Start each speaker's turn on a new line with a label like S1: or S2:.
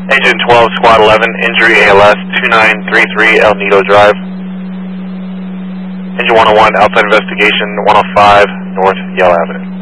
S1: Engine 12, Squad 11, injury ALS 2933 El Nido Drive. Engine 101, outside investigation 105 North Yale Avenue.